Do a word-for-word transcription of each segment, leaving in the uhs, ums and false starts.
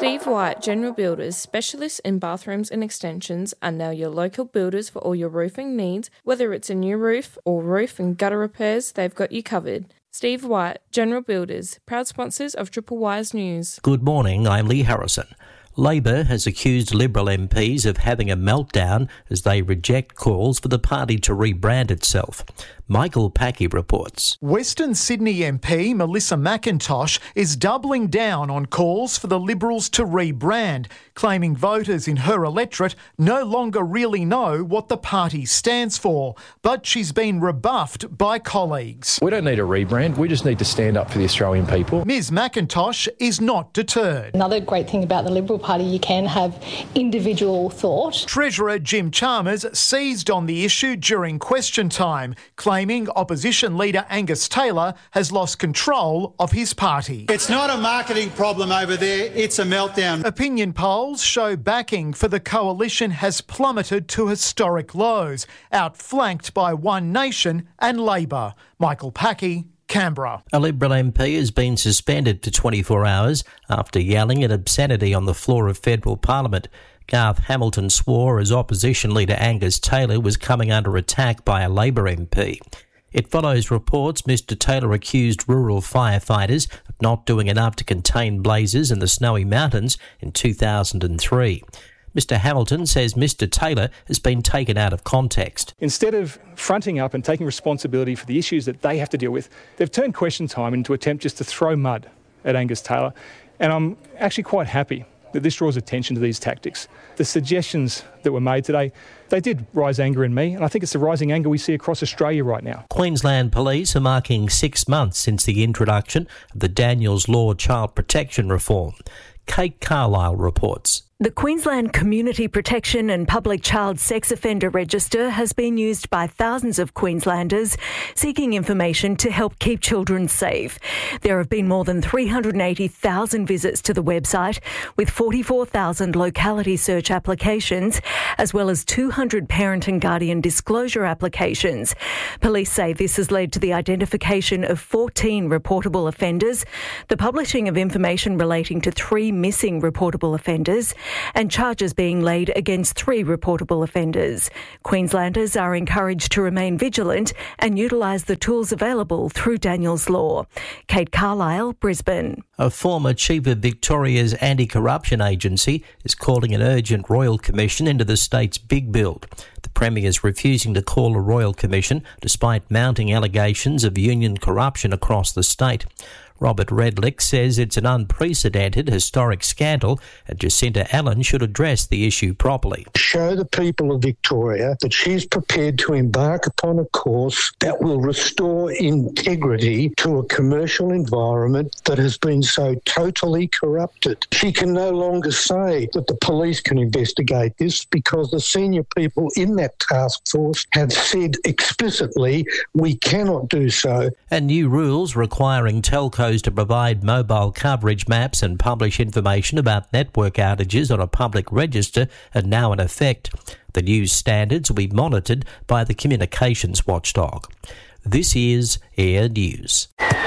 Steve White, General Builders, specialists in bathrooms and extensions, are now your local builders for all your roofing needs. Whether it's a new roof or roof and gutter repairs, they've got you covered. Steve White, General Builders, proud sponsors of Triple Wise News. Good morning, I'm Lee Harrison. Labor has accused Liberal M Ps of having a meltdown as they reject calls for the party to rebrand itself. Michael Packey reports. Western Sydney M P Melissa McIntosh is doubling down on calls for the Liberals to rebrand, claiming voters in her electorate no longer really know what the party stands for. But she's been rebuffed by colleagues. We don't need a rebrand, we just need to stand up for the Australian people. Ms McIntosh is not deterred. Another great thing about the Liberal Party, you can have individual thought. Treasurer Jim Chalmers seized on the issue during question time, claiming opposition leader Angus Taylor has lost control of his party. It's not a marketing problem over there, it's a meltdown. Opinion polls show backing for the coalition has plummeted to historic lows, outflanked by One Nation and Labor. Michael Packey, Canberra. A Liberal M P has been suspended for twenty-four hours after yelling at obscenity on the floor of federal parliament. Garth Hamilton swore as opposition leader Angus Taylor was coming under attack by a Labor M P. It follows reports Mr Taylor accused rural firefighters of not doing enough to contain blazes in the Snowy Mountains in two thousand three. Mr Hamilton says Mr Taylor has been taken out of context. Instead of fronting up and taking responsibility for the issues that they have to deal with, they've turned question time into an attempt just to throw mud at Angus Taylor. And I'm actually quite happy that this draws attention to these tactics. The suggestions that were made today, they did rise anger in me, and I think it's the rising anger we see across Australia right now. Queensland Police are marking six months since the introduction of the Daniels Law child protection reform. Kate Carlisle reports. The Queensland Community Protection and Public Child Sex Offender Register has been used by thousands of Queenslanders seeking information to help keep children safe. There have been more than three hundred eighty thousand visits to the website, with forty-four thousand locality search applications, as well as two hundred parent and guardian disclosure applications. Police say this has led to the identification of fourteen reportable offenders, the publishing of information relating to three missing reportable offenders, and charges being laid against three reportable offenders. Queenslanders are encouraged to remain vigilant and utilise the tools available through Daniels Law. Kate Carlisle, Brisbane. A former chief of Victoria's anti-corruption agency is calling an urgent royal commission into the state's big build. The Premier is refusing to call a royal commission despite mounting allegations of union corruption across the state. Robert Redlick says it's an unprecedented historic scandal and Jacinta Allen should address the issue properly. Show the people of Victoria that she's prepared to embark upon a course that will restore integrity to a commercial environment that has been so totally corrupted. She can no longer say that the police can investigate this because the senior people in that task force have said explicitly we cannot do so. And new rules requiring telcos to provide mobile coverage maps and publish information about network outages on a public register are now in effect. The new standards will be monitored by the communications watchdog. This is Air News.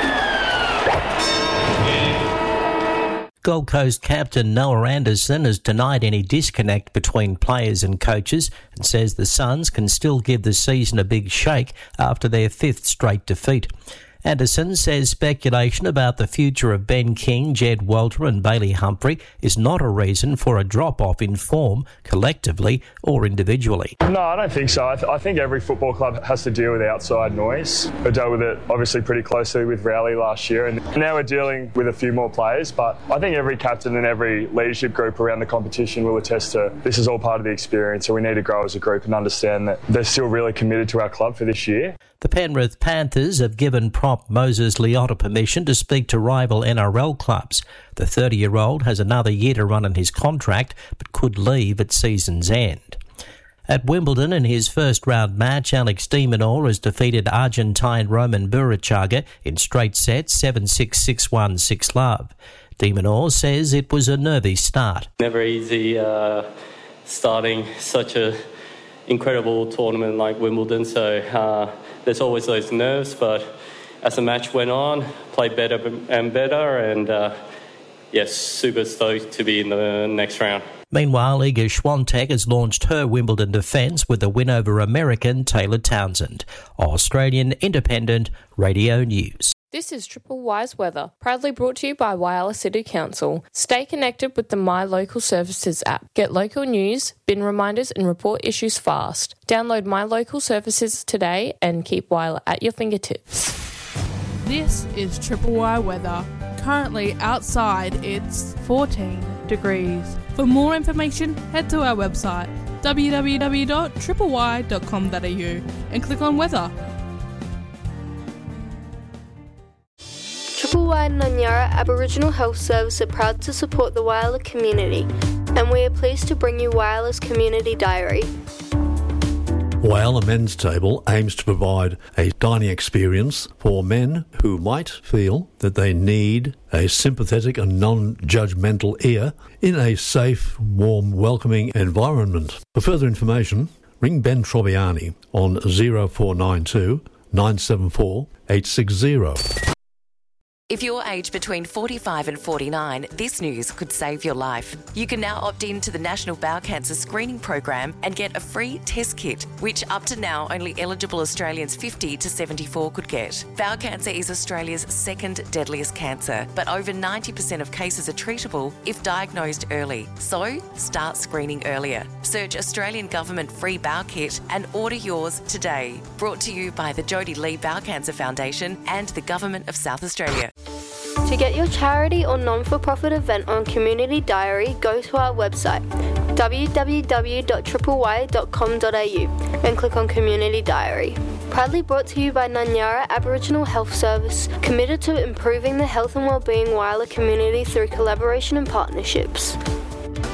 Gold Coast captain Noah Anderson has denied any disconnect between players and coaches and says the Suns can still give the season a big shake after their fifth straight defeat. Anderson says speculation about the future of Ben King, Jed Walter and Bailey Humphrey is not a reason for a drop-off in form, collectively or individually. No, I don't think so. I, th- I think every football club has to deal with outside noise. We dealt with it obviously pretty closely with Rowley last year, and now we're dealing with a few more players, but I think every captain and every leadership group around the competition will attest to this is all part of the experience, and we need to grow as a group and understand that they're still really committed to our club for this year. The Penrith Panthers have given prop Moses Leota permission to speak to rival N R L clubs. The thirty-year-old has another year to run on his contract, but could leave at season's end. At Wimbledon, in his first-round match, Alex de Minaur has defeated Argentine Roman Burachaga in straight sets seven six, six one, six love. De Minaur says it was a nervy start. Never easy uh, starting such a incredible tournament like Wimbledon, so uh, there's always those nerves, but as the match went on, played better and better, and uh, yes, super stoked to be in the next round. Meanwhile, Iga Swiatek has launched her Wimbledon defence with a win over American Taylor Townsend. Australian Independent Radio News. This is Triple Y's weather, proudly brought to you by Whyalla City Council. Stay connected with the My Local Services app. Get local news, bin reminders and report issues fast. Download My Local Services today and keep Whyalla at your fingertips. This is Triple Y weather. Currently outside it's fourteen degrees. For more information, head to our website w w w dot triple y dot com dot a u and click on weather. Triple Y and Nanyara Aboriginal Health Service are proud to support the Whyalla community, and we are pleased to bring you Whyalla's Community Diary. Whyalla Men's Table aims to provide a dining experience for men who might feel that they need a sympathetic and non-judgmental ear in a safe, warm, welcoming environment. For further information, ring Ben Trobiani on zero four nine two nine seven four eight six zero. If you're aged between forty-five and forty-nine, this news could save your life. You can now opt in to the National Bowel Cancer Screening Program and get a free test kit, which up to now only eligible Australians fifty to seventy-four could get. Bowel cancer is Australia's second deadliest cancer, but over ninety percent of cases are treatable if diagnosed early. So, start screening earlier. Search Australian Government Free Bowel Kit and order yours today. Brought to you by the Jodie Lee Bowel Cancer Foundation and the Government of South Australia. To get your charity or non-for-profit event on Community Diary, go to our website w w w dot triple y dot com dot a u and click on Community Diary. Proudly brought to you by Nanyara Aboriginal Health Service, committed to improving the health and wellbeing Whyalla community through collaboration and partnerships.